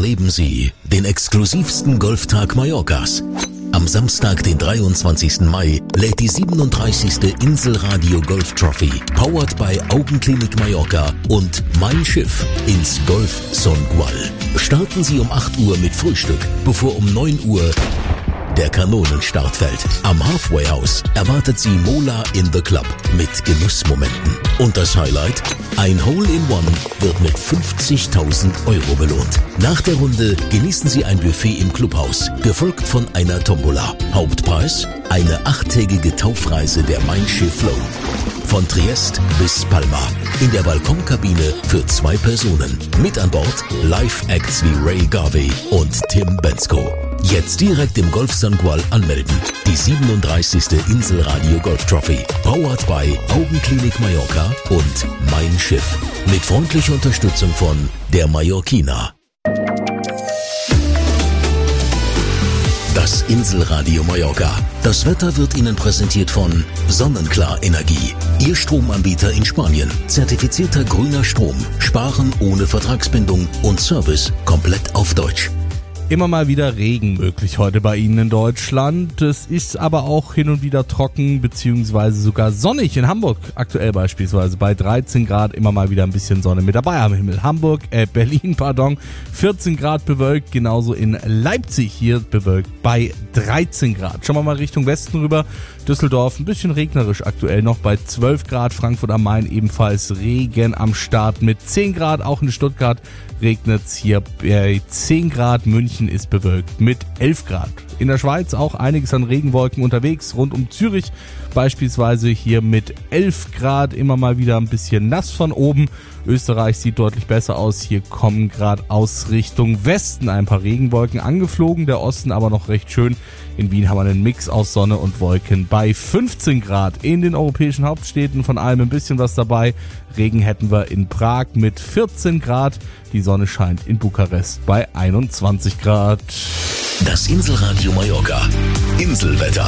Erleben Sie den exklusivsten Golftag Mallorcas. Am Samstag, den 23. Mai, lädt die 37. Inselradio Golf Trophy, powered by Augenklinik Mallorca und Mein Schiff ins Golf Songual. Starten Sie um 8 Uhr mit Frühstück, bevor um 9 Uhr der Kanonenstart fällt. Am Halfway House erwartet Sie Mola in the Club mit Genussmomenten. Und das Highlight? Ein Hole-in-One wird mit 50.000 Euro belohnt. Nach der Runde genießen Sie ein Buffet im Clubhaus, gefolgt von einer Tombola. Hauptpreis? Eine 8-tägige Taufreise der Mein Schiff Flow. Von Triest bis Palma. In der Balkonkabine für 2 Personen. Mit an Bord Live-Acts wie Ray Garvey und Tim Bensko. Jetzt direkt im Golf Songual anmelden. Die 37. Inselradio Golf Trophy. Powered by Augenklinik Mallorca und Mein Schiff. Mit freundlicher Unterstützung von der Mallorquina. Das Inselradio Mallorca. Das Wetter wird Ihnen präsentiert von Sonnenklar Energie. Ihr Stromanbieter in Spanien. Zertifizierter grüner Strom. Sparen ohne Vertragsbindung und Service komplett auf Deutsch. Immer mal wieder Regen möglich heute bei Ihnen in Deutschland. Es ist aber auch hin und wieder trocken bzw. sogar sonnig in Hamburg. Aktuell beispielsweise bei 13 Grad immer mal wieder ein bisschen Sonne mit dabei am Himmel. Berlin, 14 Grad bewölkt. Genauso in Leipzig hier bewölkt bei 13 Grad. Schauen wir mal Richtung Westen rüber. Düsseldorf ein bisschen regnerisch aktuell noch bei 12 Grad. Frankfurt am Main ebenfalls Regen am Start mit 10 Grad. Auch in Stuttgart regnet es hier bei 10 Grad. München ist bewölkt mit 11 Grad. In der Schweiz auch einiges an Regenwolken unterwegs. Rund um Zürich beispielsweise hier mit 11 Grad. Immer mal wieder ein bisschen nass von oben. Österreich sieht deutlich besser aus. Hier kommen gerade aus Richtung Westen ein paar Regenwolken angeflogen. Der Osten aber noch recht schön. In Wien haben wir einen Mix aus Sonne und Wolken bei 15 Grad. In den europäischen Hauptstädten von allem ein bisschen was dabei. Regen hätten wir in Prag mit 14 Grad. Die Sonne scheint in Bukarest bei 21 Grad. Das Inselradio Mallorca. Inselwetter.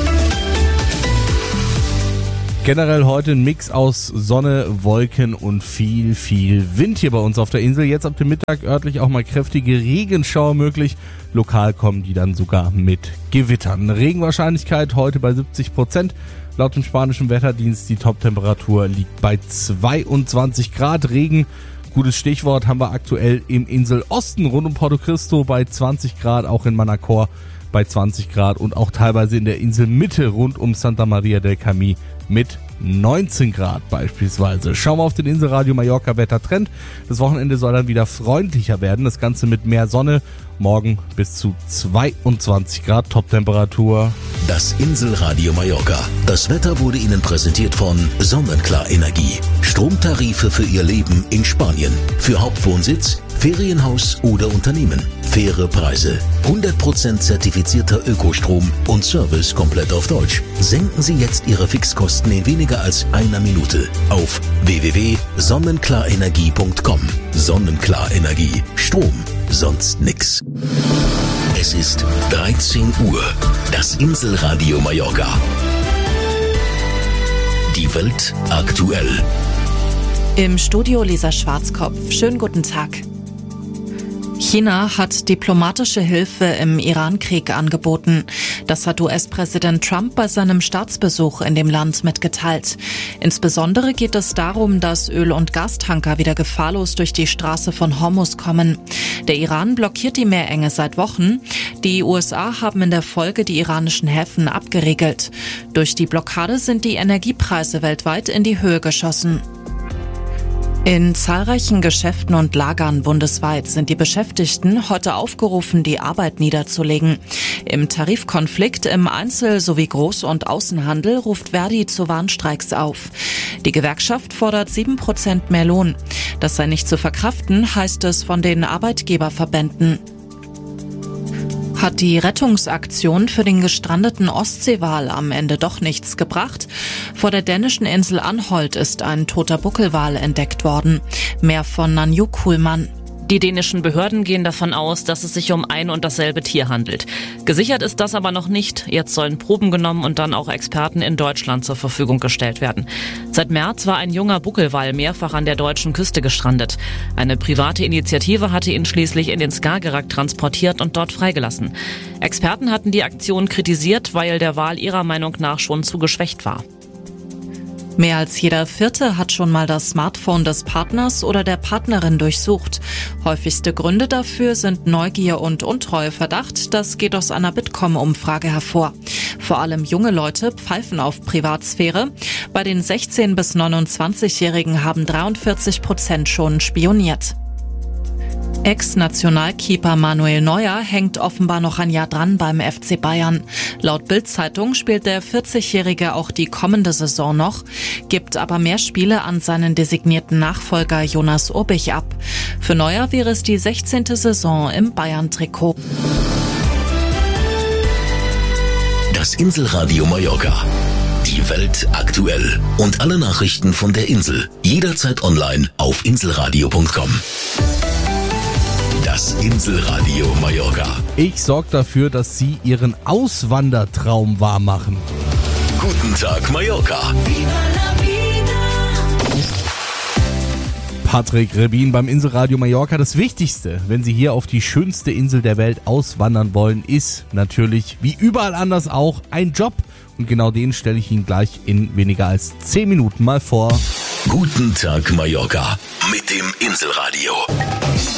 Generell heute ein Mix aus Sonne, Wolken und viel Wind hier bei uns auf der Insel. Jetzt ab dem Mittag örtlich auch mal kräftige Regenschauer möglich. Lokal kommen die dann sogar mit Gewittern. Regenwahrscheinlichkeit heute bei 70%. Laut dem spanischen Wetterdienst die Toptemperatur liegt bei 22 Grad. Regen, gutes Stichwort, haben wir aktuell im Inselosten rund um Porto Cristo bei 20 Grad, auch in Manacor bei 20 Grad und auch teilweise in der Inselmitte rund um Santa Maria del Camí mit 19 Grad beispielsweise. Schauen wir auf den Inselradio Mallorca Wettertrend. Das Wochenende soll dann wieder freundlicher werden. Das Ganze mit mehr Sonne. Morgen bis zu 22 Grad Toptemperatur. Das Inselradio Mallorca. Das Wetter wurde Ihnen präsentiert von Sonnenklar Energie. Stromtarife für Ihr Leben in Spanien. Für Hauptwohnsitz, Ferienhaus oder Unternehmen. Faire Preise. 100% zertifizierter Ökostrom und Service komplett auf Deutsch. Senken Sie jetzt Ihre Fixkosten in weniger als einer Minute auf www.sonnenklarenergie.com. Sonnenklar Energie. Strom. Sonst nix. Es ist 13 Uhr. Das Inselradio Mallorca. Die Welt aktuell. Im Studio Lisa Schwarzkopf. Schönen guten Tag. China hat diplomatische Hilfe im Iran-Krieg angeboten. Das hat US-Präsident Trump bei seinem Staatsbesuch in dem Land mitgeteilt. Insbesondere geht es darum, dass Öl- und Gastanker wieder gefahrlos durch die Straße von Hormuz kommen. Der Iran blockiert die Meerenge seit Wochen. Die USA haben in der Folge die iranischen Häfen abgeriegelt. Durch die Blockade sind die Energiepreise weltweit in die Höhe geschossen. In zahlreichen Geschäften und Lagern bundesweit sind die Beschäftigten heute aufgerufen, die Arbeit niederzulegen. Im Tarifkonflikt im Einzel- sowie Groß- und Außenhandel ruft Verdi zu Warnstreiks auf. Die Gewerkschaft fordert 7% mehr Lohn. Das sei nicht zu verkraften, heißt es von den Arbeitgeberverbänden. Hat die Rettungsaktion für den gestrandeten Ostseewal am Ende doch nichts gebracht? Vor der dänischen Insel Anholt ist ein toter Buckelwal entdeckt worden. Mehr von Nanju Kuhlmann. Die dänischen Behörden gehen davon aus, dass es sich um ein und dasselbe Tier handelt. Gesichert ist das aber noch nicht. Jetzt sollen Proben genommen und dann auch Experten in Deutschland zur Verfügung gestellt werden. Seit März war ein junger Buckelwal mehrfach an der deutschen Küste gestrandet. Eine private Initiative hatte ihn schließlich in den Skagerrak transportiert und dort freigelassen. Experten hatten die Aktion kritisiert, weil der Wal ihrer Meinung nach schon zu geschwächt war. Mehr als jeder Vierte hat schon mal das Smartphone des Partners oder der Partnerin durchsucht. Häufigste Gründe dafür sind Neugier und Untreueverdacht. Das geht aus einer Bitkom-Umfrage hervor. Vor allem junge Leute pfeifen auf Privatsphäre. Bei den 16- bis 29-Jährigen haben 43% schon spioniert. Ex-Nationalkeeper Manuel Neuer hängt offenbar noch ein Jahr dran beim FC Bayern. Laut Bild-Zeitung spielt der 40-Jährige auch die kommende Saison noch, gibt aber mehr Spiele an seinen designierten Nachfolger Jonas Urbich ab. Für Neuer wäre es die 16. Saison im Bayern-Trikot. Das Inselradio Mallorca. Die Welt aktuell. Und alle Nachrichten von der Insel. Jederzeit online auf inselradio.com. Das Inselradio Mallorca. Ich sorge dafür, dass Sie Ihren Auswandertraum wahrmachen. Guten Tag, Mallorca. Patrick Rebin beim Inselradio Mallorca. Das Wichtigste, wenn Sie hier auf die schönste Insel der Welt auswandern wollen, ist natürlich, wie überall anders auch, ein Job. Und genau den stelle ich Ihnen gleich in weniger als 10 Minuten mal vor. Guten Tag, Mallorca. Mit dem Inselradio.